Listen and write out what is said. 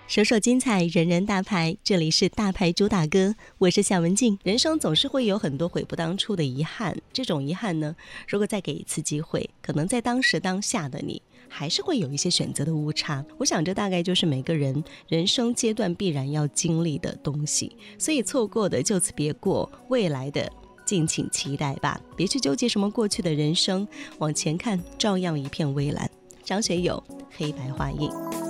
首首精彩，人人大牌，这里是大牌主打歌，我是夏文静。人生总是会有很多悔不当初的遗憾，这种遗憾呢，如果再给一次机会，可能在当时当下的你还是会有一些选择的误差。我想这大概就是每个人人生阶段必然要经历的东西，所以错过的就此别过，未来的敬请期待吧，别去纠结什么过去的人生，往前看照样一片蔚蓝。张学友，黑白画印。